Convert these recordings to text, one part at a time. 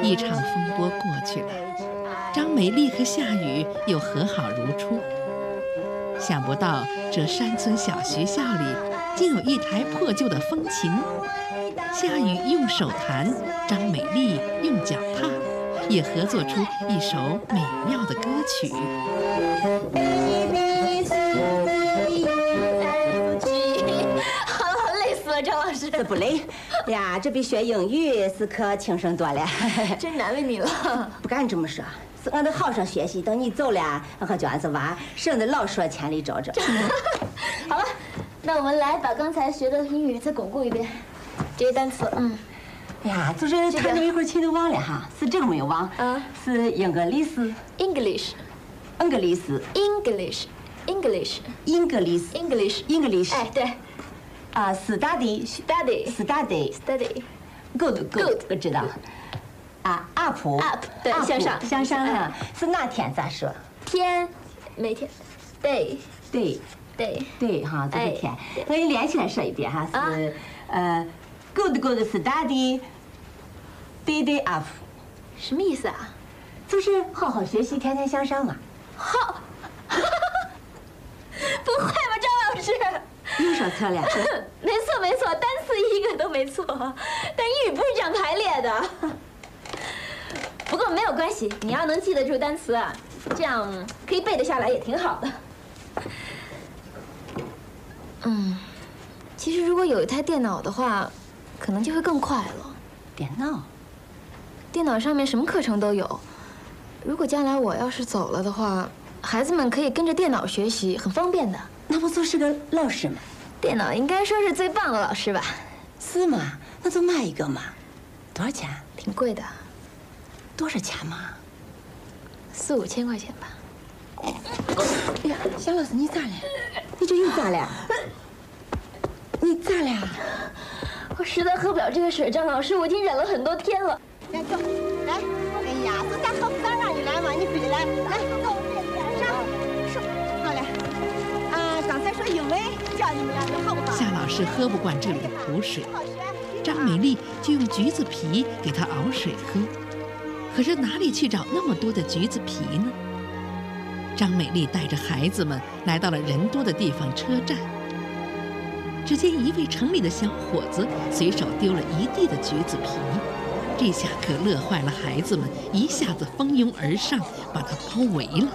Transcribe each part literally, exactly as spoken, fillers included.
一场风波过去了，张美丽和夏雨又和好如初。想不到这山村小学校里竟有一台破旧的风琴，夏雨用手弹，张美丽用脚踏，也合作出一首美妙的歌曲。 好了，累死了，张老师。 这不累呀，这比学英语是可轻松多了。 真难为你了。 不敢这么说，是俺得好好学习，等你走了，俺可叫俺这娃省得老说千里找找。 好了，那我们来把刚才学的英语再巩固一遍。这些单词，嗯。 哎呀，就是弹这么一会儿琴都忘了哈，是这个没有忘， 啊， 是英格里斯 English， 英格里斯 English English 英格里斯 English 英格里斯， 哎对， 啊 study study study study good good 我知道，啊 up up 对向上向上哈，是哪天咋说？ 天，每天 day 对 day 对哈，这是天，我给你连起来说一遍哈，是呃 good good study day day up， 什么意思啊？ 就是好好学习，天天向上嘛。 好，不会吧，张老师？ 又说错了。 没错没错，单词一个都没错，但英语不是这样排列的。不过没有关系，你要能记得住单词啊，这样可以背得下来也挺好的。嗯，其实如果有一台电脑的话，可能就会更快了。 电脑？ 电脑上面什么课程都有。如果将来我要是走了的话，孩子们可以跟着电脑学习，很方便的。 那不就是个老师吗？ 电脑应该说是最棒的老师吧？ 是吗？那就买一个嘛。多少钱？ 挺贵的。 多少钱嘛？ 四五千块钱吧。 哎呀，夏老师，你咋了？你这又咋了？你咋了？ 我实在喝不了这个水，张老师，我已经忍了很多天了。 来走，来。哎呀，这咱喝不上让你来嘛，你非得来，来走，上，说，好嘞。啊，刚才说英文，叫你们俩都好不好？ 夏老师喝不惯这里的苦水，张美丽就用橘子皮给他熬水喝。可是哪里去找那么多的橘子皮呢？张美丽带着孩子们来到了人多的地方车站。只见一位城里的小伙子随手丢了一地的橘子皮，这下可乐坏了孩子们，一下子蜂拥而上，把他包围了。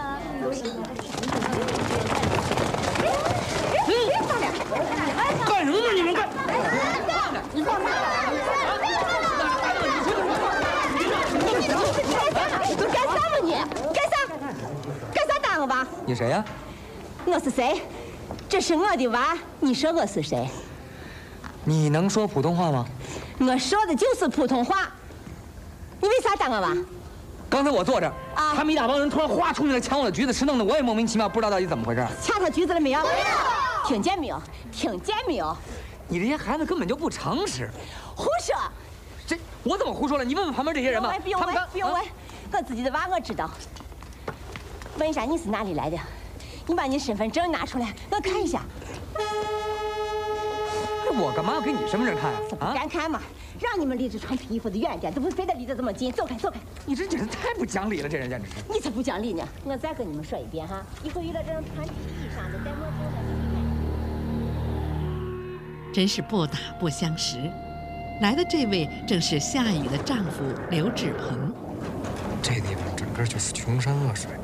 干什么呢？你们干！你放哪？ 都干啥嘛你？干啥？干啥打我吧？ 你谁呀？ 我是谁？这是我的娃，你说我是谁？ 你能说普通话吗？ 我说的就是普通话。你为啥打我娃？ 刚才我坐这儿， 啊， 他们一大帮人突然哗冲进来抢我的橘子吃，弄得我也莫名其妙，不知道到底怎么回事。 抢他橘子了没有？没有。听见没有？听见没有？ 你这些孩子根本就不诚实。 胡说！ 这我怎么胡说了？你问问旁边这些人吧。 不用问，不用问，我自己的娃我知道。问一下你是哪里来的？你把你身份证拿出来，我看一下。 我干嘛要给你身份证看啊？ 不敢看嘛，让你们离着穿皮衣服的远点，都不非得离得这么近。走开，走开！ 你这简直太不讲理了，这人简直是。 你才不讲理呢！我再跟你们说一遍哈，以后遇到这种穿皮衣裳的、戴墨镜的， 真是不打不相识。来的这位正是夏雨的丈夫刘志鹏。 这地方整个就是穷山恶水。